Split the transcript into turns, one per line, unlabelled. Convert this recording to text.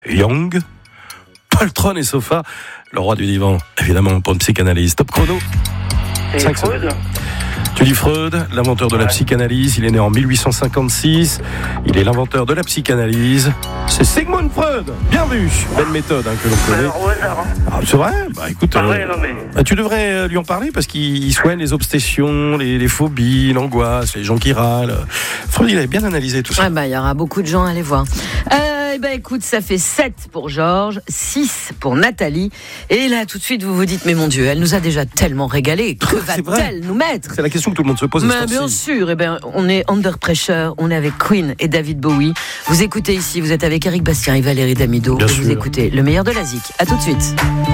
Young, poltron et sofa, le roi du divan, évidemment, pour une psychanalyse. Top chrono.
C'est Freud.
Tu dis Freud, l'inventeur de la psychanalyse, il est né en 1856, il est l'inventeur de la psychanalyse, c'est Sigmund Freud, bien vu, belle méthode que l'on connaît.
Alors, au hasard.
Ah, c'est vrai, bah écoute,
Ah ouais, non mais...
tu devrais lui en parler parce qu'il soigne les obsessions, les phobies, l'angoisse, les gens qui râlent. Freud, il avait bien analysé tout ça.
Il y aura beaucoup de gens à aller voir. Écoute, ça fait 7 pour Georges, 6 pour Nathalie. Et là, tout de suite, vous vous dites, mais mon Dieu, elle nous a déjà tellement régalé. Que va-t-elle nous mettre ?
C'est la question que tout le monde se pose.
Mais bien sûr, on est under pressure, on est avec Queen et David Bowie. Vous écoutez ici, vous êtes avec Eric Bastien et Valérie Damido.
Bien
et vous
sûr.
écoutez le meilleur de la zik. À tout de suite.